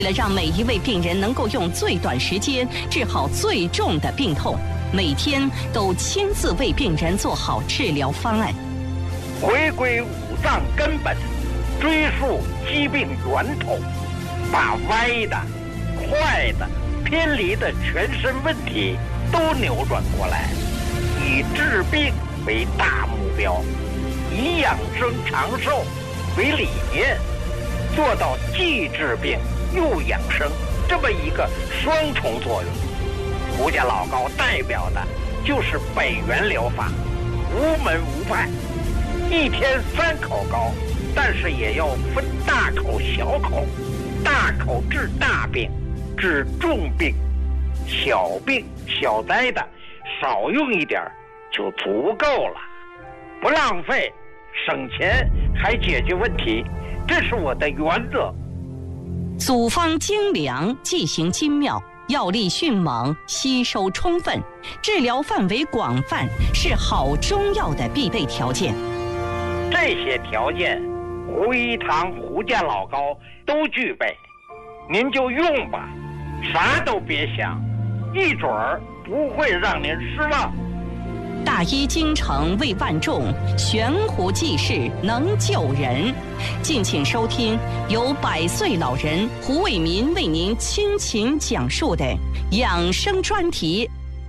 为了让每一位病人能够用最短时间治好最重的病痛，每天都亲自为病人做好治疗方案， 回归五脏根本，追溯疾病源头，把歪的、坏的、偏离的全身问题都扭转过来，以治病为大目标，以养生长寿为理念，做到既治病又养生这么一个双重作用。胡家老高代表的就是北元疗法，无门无派，一天3口膏，但是也要分大口小口，大口治大病，治重病，小病小灾的少用一点就足够了，不浪费，省钱还解决问题，这是我的原则。 组方精良，剂型精妙，药力迅猛，吸收充分，治疗范围广泛，是好中药的必备条件。 这些条件，胡一堂胡家老高都具备，您就用吧，啥都别想，一准儿不会让您失望。 大医精诚为万众，悬壶济世能救人。敬请收听由100岁老人胡伟民为您倾情讲述的养生专题。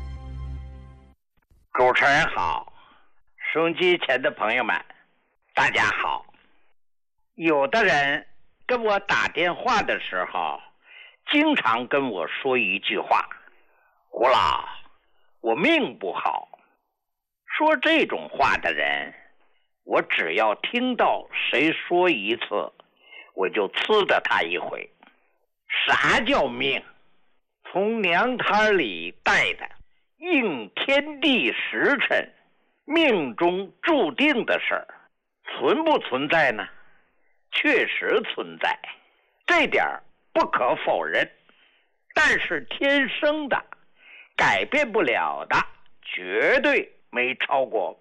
主持人好，收音机前的朋友们大家好。有的人跟我打电话的时候经常跟我说一句话，胡老，我命不好。说这种话的人，我只要听到谁说一次，我就呲的他一回。啥叫命？从娘胎里带的，应天地时辰，命中注定的事儿，存不存在呢？确实存在，这点不可否认。但是天生的，改变不了的，绝对没超过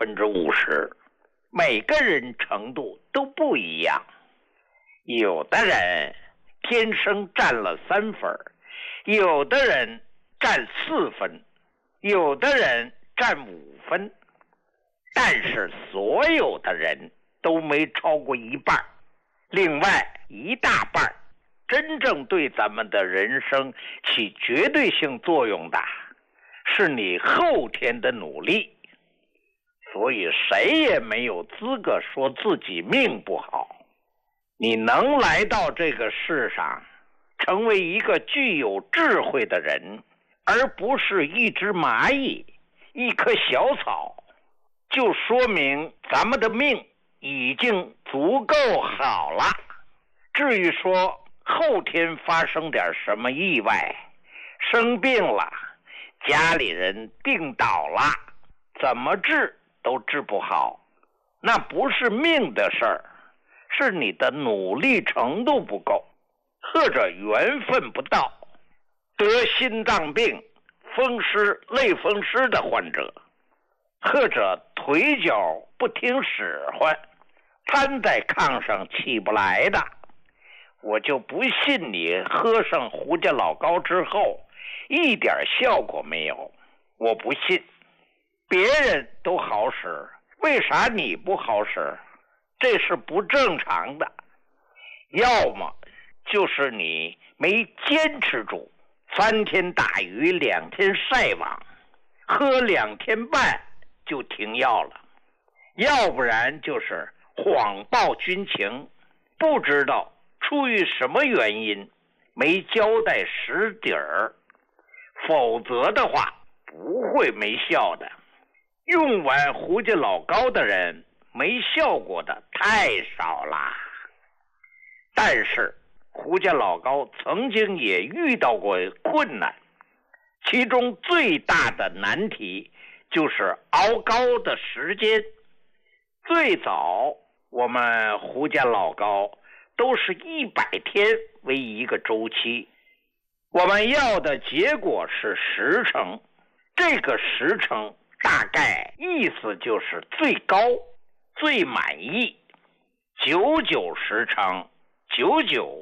50%，每个人程度都不一样。有的人天生占了3分，有的人占4分，有的人占5分，但是所有的人都没超过一半。另外一大半真正对咱们的人生起绝对性作用的，是你后天的努力。所以谁也没有资格说自己命不好。你能来到这个世上，成为一个具有智慧的人，而不是一只蚂蚁，一棵小草，就说明咱们的命已经足够好了。至于说后天发生点什么意外，生病了，家里人病倒了，怎么治都治不好，那不是命的事儿，是你的努力程度不够，或者缘分不到。得心脏病、风湿、类风湿的患者，或者腿脚不听使唤，瘫在炕上起不来的，我就不信你喝上胡家老高之后一点效果没有，我不信。别人都好使，为啥你不好使？这是不正常的。要么就是你没坚持住，3天打鱼2天晒网，喝2天半就停药了；要不然就是谎报军情，不知道出于什么原因没交代实底儿，否则的话不会没效的。用完胡家老高的人没效果的太少了。但是胡家老高曾经也遇到过困难，其中最大的难题就是熬膏的时间。最早我们胡家老高都是100天为一个周期，我们要的结果是10成，这个10成大概意思就是最高最满意，9910成，99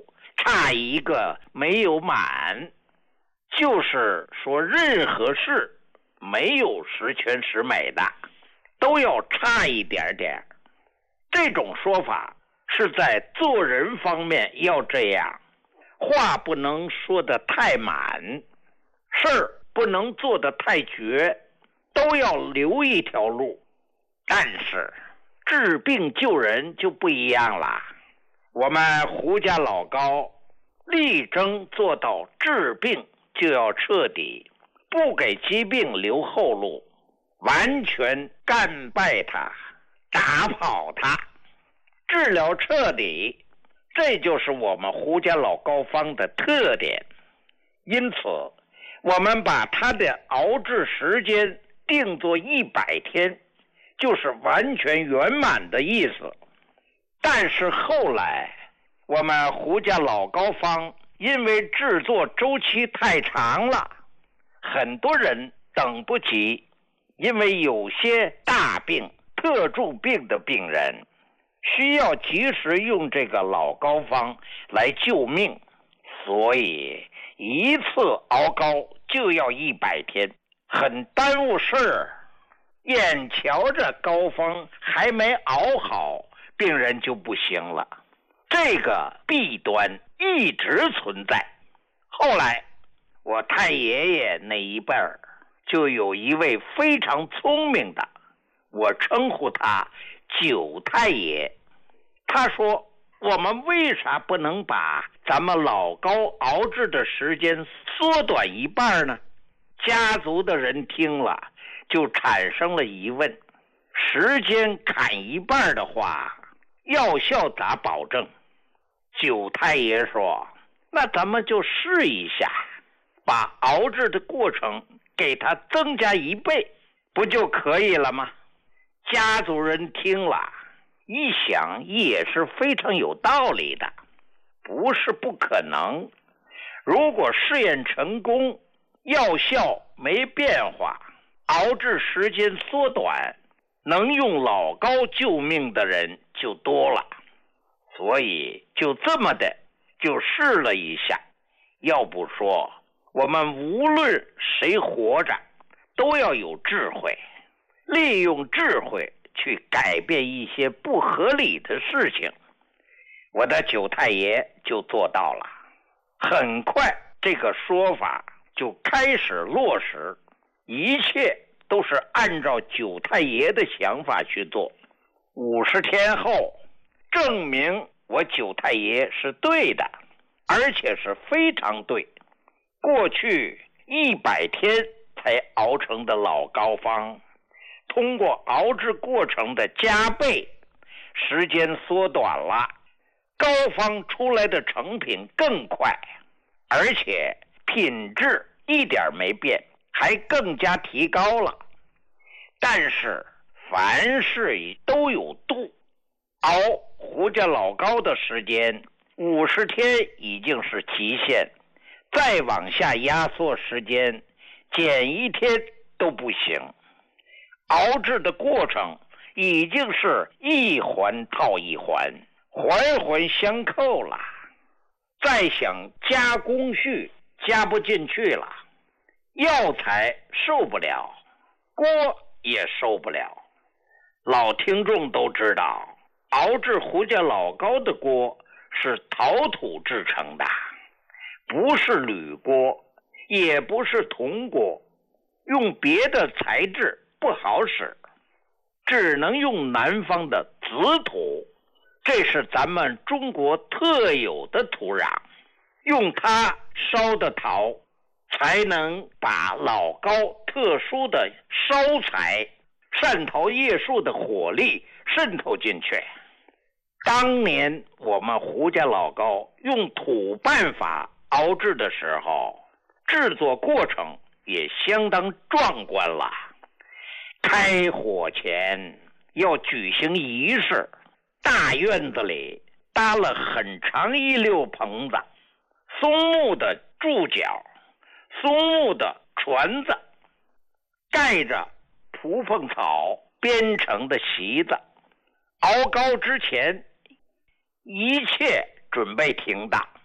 差一个没有满，就是说任何事没有十全十美的，都要差一点点。这种说法是在做人方面要这样，话不能说得太满，事儿不能做得太绝，都要留一条路。但是治病救人就不一样了，我们胡家老高力争做到治病就要彻底，不给疾病留后路，完全干败它，打跑它，治疗彻底，这就是我们胡家老高方的特点。因此我们把它的熬制时间定作100天，就是完全圆满的意思。但是后来我们胡家老高方因为制作周期太长了，很多人等不及，因为有些大病特殊病的病人需要及时用这个老高方来救命，所以一次熬膏就要100天，很耽误事儿。眼瞧着膏方还没熬好，病人就不行了，这个弊端一直存在。后来我太爷爷那一辈儿就有一位非常聪明的，我称呼他九太爷。他说，我们为啥不能把咱们老高熬制的时间缩短一半呢？家族的人听了就产生了疑问，时间砍一半的话，药效咋保证？九太爷说，那咱们就试一下，把熬制的过程给它增加1倍，不就可以了吗？家族人听了一想，也是非常有道理的，不是不可能。如果试验成功，药效没变化，熬制时间缩短，能用老高救命的人就多了。所以就这么的就试了一下。要不说我们无论谁活着都要有智慧，利用智慧去改变一些不合理的事情。我的九太爷就做到了，很快这个说法就开始落实，一切都是按照九太爷的想法去做。50天后，证明我九太爷是对的，而且是非常对。过去100天才熬成的老膏方，通过熬制过程的加倍，时间缩短了，膏方出来的成品更快，而且品质一点没变，还更加提高了。但是凡事都有度，熬胡家老膏的时间50天已经是极限，再往下压缩时间，减1天都不行。熬制的过程已经是一环套一环，环环相扣了，再想加工序加不进去了，药材受不了，锅也受不了。老听众都知道，熬制胡家老膏的锅是陶土制成的，不是铝锅，也不是铜锅，用别的材质不好使，只能用南方的紫土，这是咱们中国特有的土壤，用它烧的陶才能把老高特殊的烧材汕头叶树的火力渗透进去。当年我们胡家老高用土办法熬制的时候，制作过程也相当壮观了。开火前要举行仪式，大院子里搭了很长一溜棚子，松木的柱脚，松木的船子，盖着蒲凤草编成的席子。熬膏之前，一切准备停当，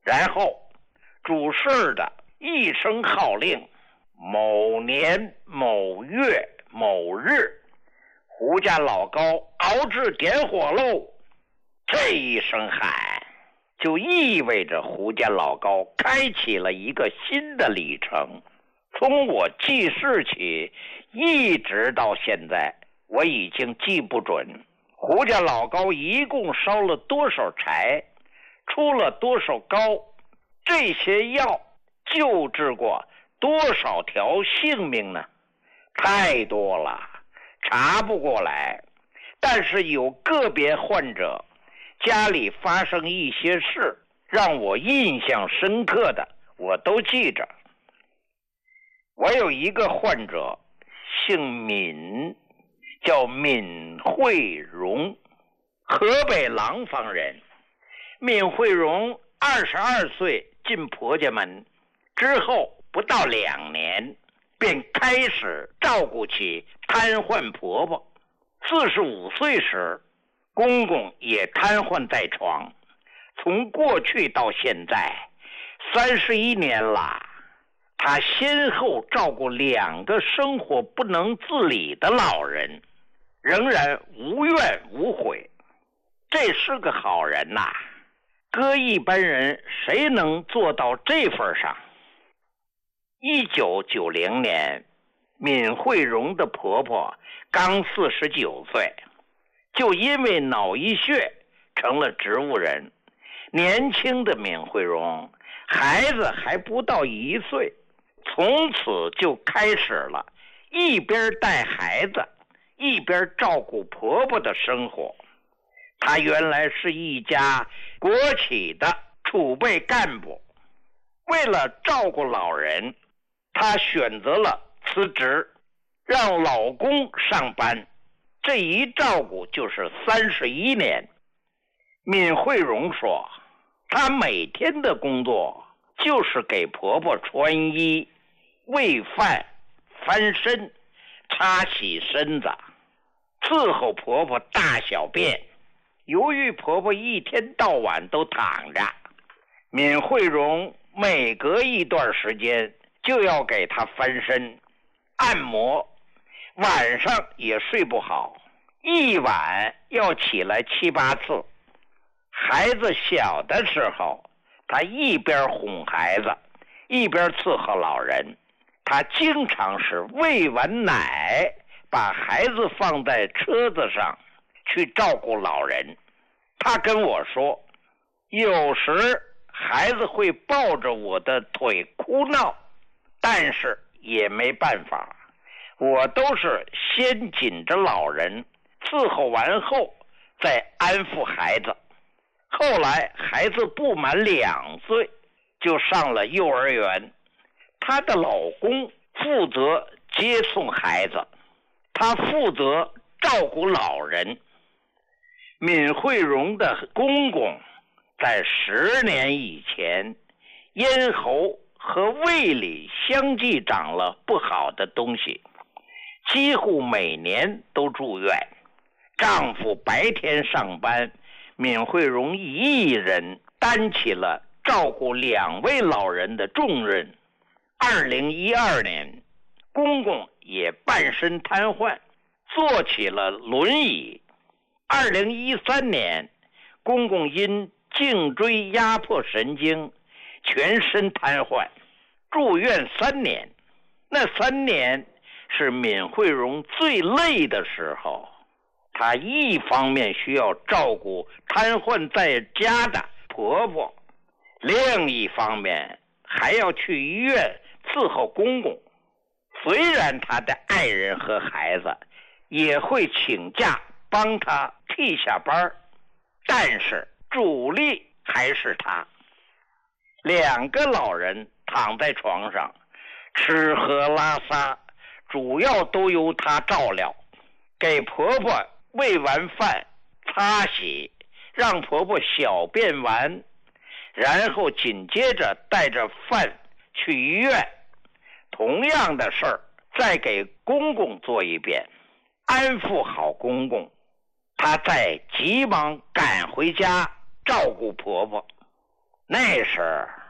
然后主事的一声号令，某年某月某日，胡家老高熬制点火喽。这一声喊就意味着胡家老高开启了一个新的里程。从我记事起一直到现在，我已经记不准胡家老高一共烧了多少柴，出了多少膏，这些药救治过多少条性命呢？太多了，查不过来。但是有个别患者家里发生一些事让我印象深刻的，我都记着。我有一个患者姓闵，叫闵惠荣，河北廊坊人。闵惠荣22岁进婆家门之后，不到2年便开始照顾起瘫痪婆婆。45岁时，公公也瘫痪在床。从过去到现在31年了，他先后照顾2个生活不能自理的老人，仍然无怨无悔。这是个好人呐，搁一般人谁能做到这份上？1990年，闵惠荣的婆婆刚49岁，就因为脑溢血成了植物人。年轻的闵惠荣孩子还不到1岁，从此就开始了一边带孩子一边照顾婆婆的生活。她原来是一家国企的储备干部，为了照顾老人，她选择了辞职，让老公上班。这一照顾就是31年。闵惠荣说，她每天的工作就是给婆婆穿衣、喂饭、翻身、擦洗身子，伺候婆婆大小便。由于婆婆一天到晚都躺着，闵惠荣每隔一段时间就要给她翻身、按摩，晚上也睡不好，一晚要起来7、8次。孩子小的时候，她一边哄孩子一边伺候老人。她经常是喂完奶，把孩子放在车子上去照顾老人。她跟我说，有时孩子会抱着我的腿哭闹，但是也没办法，我都是先紧着老人，伺候完后再安抚孩子。后来孩子不满2岁就上了幼儿园，她的老公负责接送孩子，她负责照顾老人。闵惠荣的公公在10年以前，咽喉和胃里相继长了不好的东西，几乎每年都住院。丈夫白天上班，闵惠荣一人担起了照顾2位老人的重任。2012年，公公也半身瘫痪，坐起了轮椅。2013年，公公因颈椎压迫神经全身瘫痪，住院3年。那3年是闵惠荣最累的时候，她一方面需要照顾瘫痪在家的婆婆，另一方面还要去医院伺候公公。虽然她的爱人和孩子也会请假帮她替下班，但是主力还是她。2个老人躺在床上，吃喝拉撒主要都由她照料，给婆婆喂完饭、擦洗，让婆婆小便完，然后紧接着带着饭去医院。同样的事儿再给公公做一遍，安抚好公公，她再急忙赶回家照顾婆婆。 那时